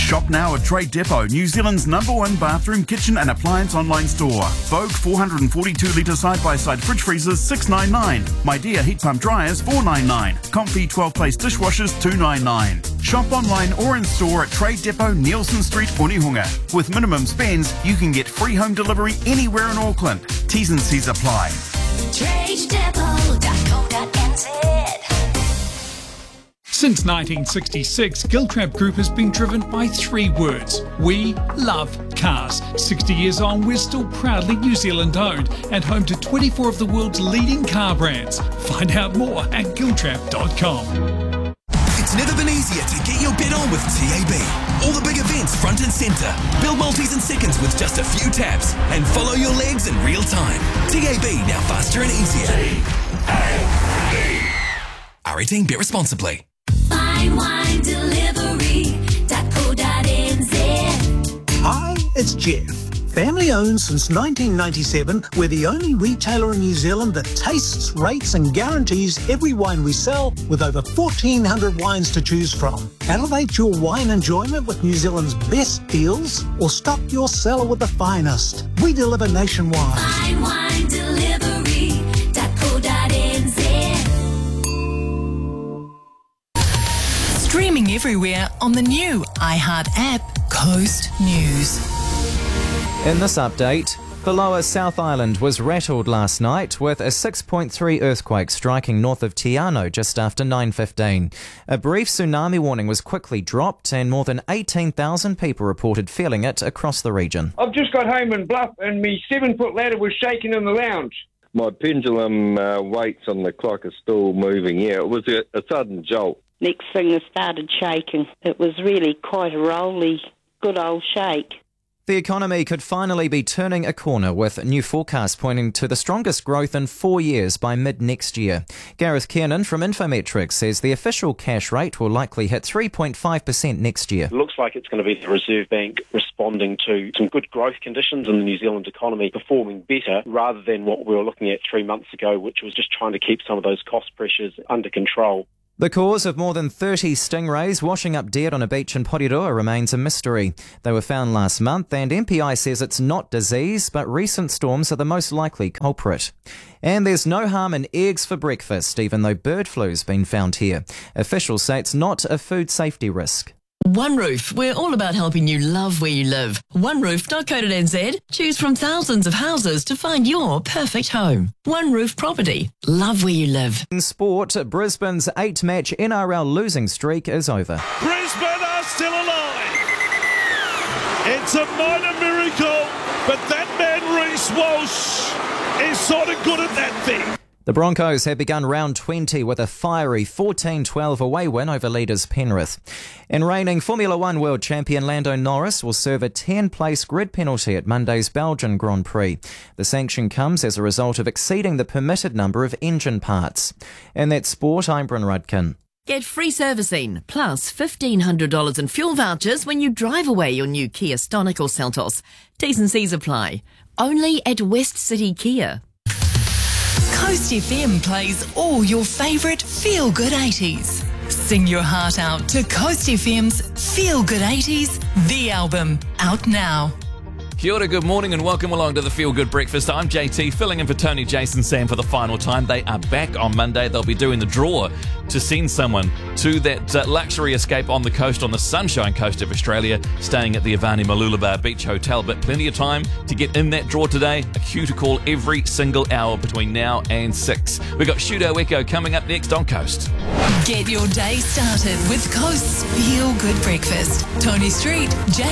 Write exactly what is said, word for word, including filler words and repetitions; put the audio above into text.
Shop now at Trade Depot, New Zealand's number one bathroom, kitchen and appliance online store. Vogue four hundred forty-two litre side-by-side fridge freezers six ninety-nine. My Dear heat pump dryers four ninety-nine. Comfy twelve place dishwashers two ninety-nine. Shop online or in store at Trade Depot, Nielsen Street, Onehunga. With minimum spends, you can get free home delivery anywhere in Auckland. T's and C's apply. trade depot dot co dot n z. Since nineteen sixty-six, Giltrap Group has been driven by three words. We love cars. sixty years on, we're still proudly New Zealand owned and home to twenty-four of the world's leading car brands. Find out more at giltrap dot com. It's never been easier to get your bid on with T A B. All the big events front and centre. Build multis in seconds with just a few taps and follow your legs in real time. T A B, now faster and easier. T A B. R eighteen, bet responsibly. Fine wine delivery dot co dot n z. Hi, it's Jeff. Family owned since nineteen ninety-seven, we're the only retailer in New Zealand that tastes, rates and guarantees every wine we sell with over fourteen hundred wines to choose from. Elevate your wine enjoyment with New Zealand's best deals or stock your cellar with the finest. We deliver nationwide. Fine wine delivery dot co dot n z. Streaming everywhere on the new iHeart app, Coast News. In this update, the lower South Island was rattled last night with a six point three earthquake striking north of Te Anau just after nine fifteen. A brief tsunami warning was quickly dropped and more than eighteen thousand people reported feeling it across the region. I've just got home in Bluff and my seven-foot ladder was shaking in the lounge. My pendulum uh, weights on the clock are still moving. Yeah, it was a, a sudden jolt. Next thing, it started shaking. It was really quite a rolly, good old shake. The economy could finally be turning a corner with new forecasts pointing to the strongest growth in four years by mid-next year. Gareth Kiernan from Infometrics says the official cash rate will likely hit three point five percent next year. It looks like it's going to be the Reserve Bank responding to some good growth conditions in the New Zealand economy, performing better rather than what we were looking at three months ago, which was just trying to keep some of those cost pressures under control. The cause of more than thirty stingrays washing up dead on a beach in Porirua remains a mystery. They were found last month and M P I says it's not disease, but recent storms are the most likely culprit. And there's no harm in eggs for breakfast, even though bird flu's been found here. Officials say it's not a food safety risk. One Roof, we're all about helping you love where you live. one roof dot co dot n z. Choose from thousands of houses to find your perfect home. One Roof Property. Love where you live. In sport, Brisbane's eight-match N R L losing streak is over. Brisbane are still alive. It's a minor miracle, but that man Reece Walsh is sort of good at that thing. The Broncos have begun round twenty with a fiery fourteen twelve away win over leaders Penrith. In reigning Formula One world champion Lando Norris will serve a ten-place grid penalty at Monday's Belgian Grand Prix. The sanction comes as a result of exceeding the permitted number of engine parts. In that sport, I'm Bryn Rudkin. Get free servicing, plus fifteen hundred dollars in fuel vouchers when you drive away your new Kia Stonic or Seltos. T's and C's apply. Only at West City Kia. Coast F M plays all your favourite feel-good eighties. Sing your heart out to Coast F M's Feel Good eighties, the album, out now. Kia ora, good morning and welcome along to the Feel Good Breakfast. I'm J T, filling in for Tony, Jason, Sam for the final time. They are back on Monday. They'll be doing the draw to send someone to that uh, luxury escape on the coast, on the Sunshine Coast of Australia, staying at the Avani Mooloolaba Beach Hotel. But plenty of time to get in that draw today. A cue to call every single hour between now and six. We've got Shudo Echo coming up next on Coast. Get your day started with Coast's Feel Good Breakfast. Tony Street, J